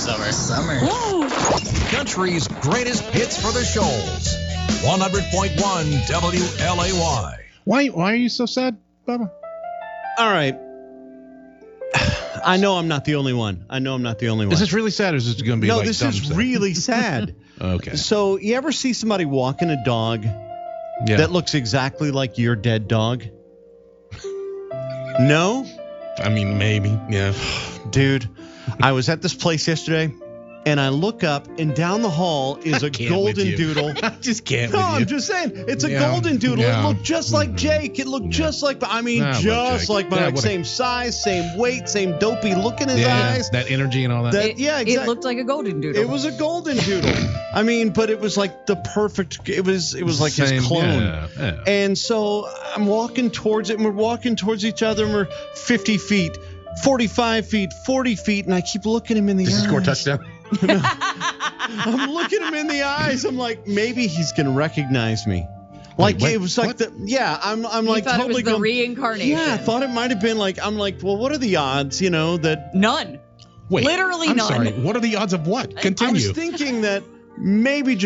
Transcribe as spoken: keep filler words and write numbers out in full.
summer. Summer. Country's greatest hits for the shoals. one hundred point one W L A Y. Why why are you so sad, Bubba? All right. I know I'm not the only one. I know I'm not the only one. Is this really sad or is this going to be no, like this dumb is sad? really sad. Okay. So you ever see somebody walking a dog Yeah. that looks exactly like your dead dog? No? I mean, maybe. Yeah. Dude, I was at this place yesterday, and I look up, and down the hall is a Can't with golden you. doodle. I just can't No, with you. I'm just saying, it's a Yeah, golden doodle. yeah. It looked just like Jake. It looked Yeah. just like, I mean, Nah, what just Jake? like, my Yeah, like what a- same size, same weight, same dopey look in his yeah, eyes. that energy and all that. That- It, yeah, it exact- looked like a golden doodle. It was a golden doodle. I mean, but it was like the perfect. It was. It was like Same, his clone. yeah, yeah. And so I'm walking towards it, and we're walking towards each other, and we're fifty feet, forty-five feet, forty feet, and I keep looking him in the Does eyes. he score a touchdown? I'm looking him in the eyes. I'm like, maybe he's gonna recognize me. Like what? it was like What? the yeah. I'm I'm You like thought totally it was the going- reincarnation. Yeah, I thought it might have been like I'm like, well, what are the odds? You know that None. Wait, Literally I'm none. sorry. What are the odds of what? I Continue. was thinking that maybe.